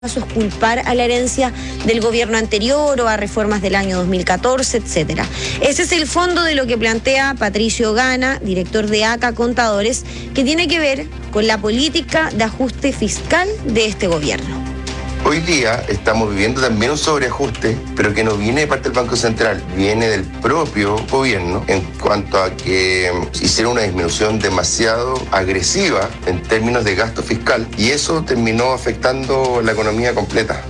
casos culpar a la herencia del gobierno anterior o a reformas del año 2014, etcétera. Ese es el fondo de lo que plantea Patricio Gana, director de ACA Contadores, que tiene que ver con la política de ajuste fiscal de este gobierno. Hoy día estamos viviendo también un sobreajuste, pero que no viene de parte del Banco Central, viene del propio gobierno en cuanto a que hicieron una disminución demasiado agresiva en términos de gasto fiscal y eso terminó afectando la economía completa.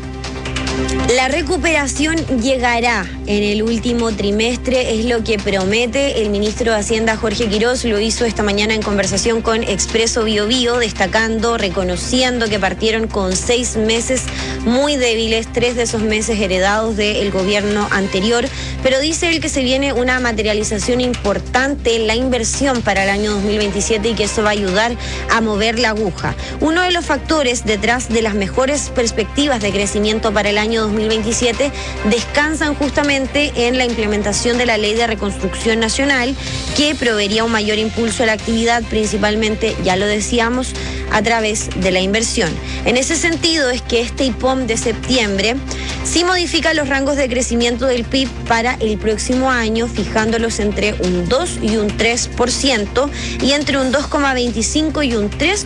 La recuperación llegará en el último trimestre, es lo que promete el ministro de Hacienda Jorge Quirós. Lo hizo esta mañana en conversación con Expreso Biobío, destacando, reconociendo que partieron con 6 meses muy débiles, 3 de esos meses heredados del gobierno anterior, pero dice él que se viene una materialización importante en la inversión para el año 2027 y que eso va a ayudar a mover la aguja. Uno de los factores detrás de las mejores perspectivas de crecimiento para el año 2027 descansan justamente en la implementación de la Ley de Reconstrucción Nacional, que proveería un mayor impulso a la actividad, principalmente, ya lo decíamos, a través de la inversión. En ese sentido es que este IPOM de septiembre sí modifica los rangos de crecimiento del PIB para el próximo año, fijándolos entre un 2 y un 3% y entre un 2,25 y un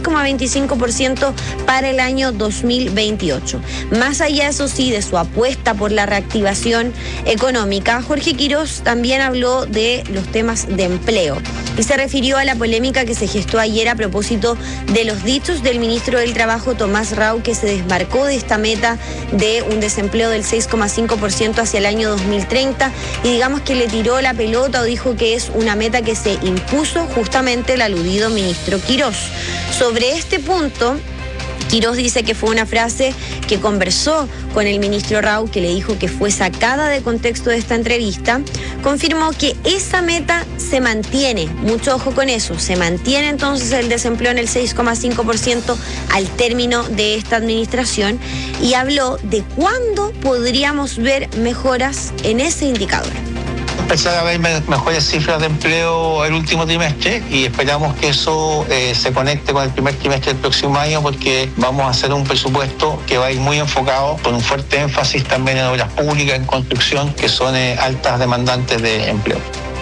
3,25% para el año 2028. Más allá, eso sí, de su apuesta por la reactivación económica, Jorge Quirós también habló de los temas de empleo y se refirió a la polémica que se gestó ayer a propósito de los dichos del ministro del Trabajo, Tomás Rau, que se desmarcó de esta meta de un desempleo del 6,5% hacia el año 2030 y digamos que le tiró la pelota o dijo que es una meta que se impuso justamente el aludido ministro Quirós. Sobre este punto, Quirós dice que fue una frase que conversó con el ministro Rau, que le dijo que fue sacada de contexto de esta entrevista. Confirmó que esa meta se mantiene, mucho ojo con eso, se mantiene entonces el desempleo en el 6,5% al término de esta administración y habló de cuándo podríamos ver mejoras en ese indicador. Empezar a ver mejores cifras de empleo el último trimestre y esperamos que eso se conecte con el primer trimestre del próximo año, porque vamos a hacer un presupuesto que va a ir muy enfocado, con un fuerte énfasis también en obras públicas, en construcción, que son altas demandantes de empleo.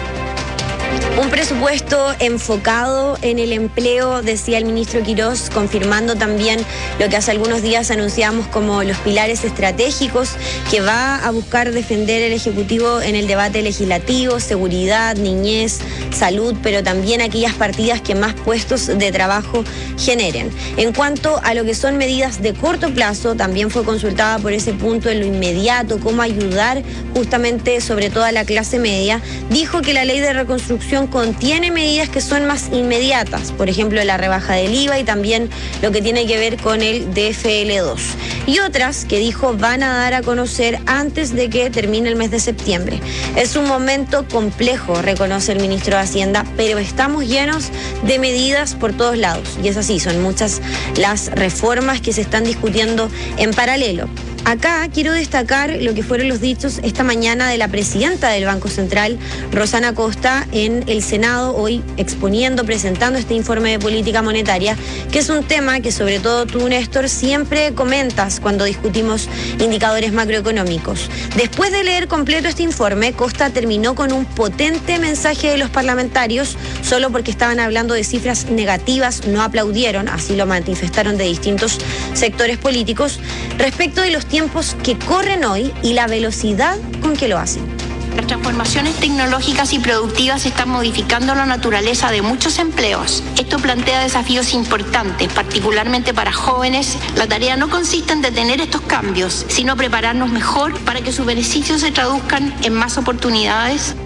Un presupuesto enfocado en el empleo, decía el ministro Quirós, confirmando también lo que hace algunos días anunciamos como los pilares estratégicos que va a buscar defender el Ejecutivo en el debate legislativo: seguridad, niñez, salud, pero también aquellas partidas que más puestos de trabajo generen. En cuanto a lo que son medidas de corto plazo, también fue consultada por ese punto en lo inmediato, cómo ayudar justamente sobre todo a la clase media. Dijo que la Ley de Reconstrucción contiene medidas que son más inmediatas, por ejemplo la rebaja del IVA y también lo que tiene que ver con el DFL2. Y otras que dijo van a dar a conocer antes de que termine el mes de septiembre. Es un momento complejo, reconoce el ministro de Hacienda, pero estamos llenos de medidas por todos lados. Y es así, son muchas las reformas que se están discutiendo en paralelo. Acá quiero destacar lo que fueron los dichos esta mañana de la presidenta del Banco Central, Rosana Costa, en el Senado, hoy exponiendo, presentando este informe de política monetaria, que es un tema que sobre todo tú, Néstor, siempre comentas cuando discutimos indicadores macroeconómicos. Después de leer completo este informe, Costa terminó con un potente mensaje de los parlamentarios, solo porque estaban hablando de cifras negativas, no aplaudieron, así lo manifestaron de distintos sectores políticos, respecto de los tiempos que corren hoy y la velocidad con que lo hacen. Las transformaciones tecnológicas y productivas están modificando la naturaleza de muchos empleos. Esto plantea desafíos importantes, particularmente para jóvenes. La tarea no consiste en detener estos cambios, sino prepararnos mejor para que sus beneficios se traduzcan en más oportunidades.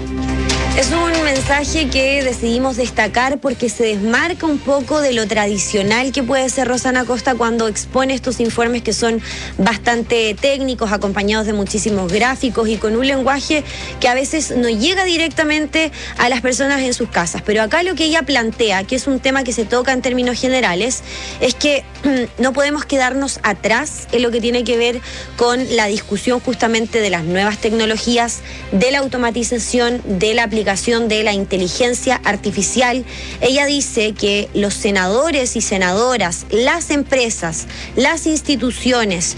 Es un mensaje que decidimos destacar porque se desmarca un poco de lo tradicional que puede ser Rosana Costa cuando expone estos informes que son bastante técnicos, acompañados de muchísimos gráficos y con un lenguaje que a veces no llega directamente a las personas en sus casas. Pero acá lo que ella plantea, que es un tema que se toca en términos generales, es que no podemos quedarnos atrás en lo que tiene que ver con la discusión justamente de las nuevas tecnologías, de la automatización, de la aplicación aplicación de la inteligencia artificial. Ella dice que los senadores y senadoras, las empresas, las instituciones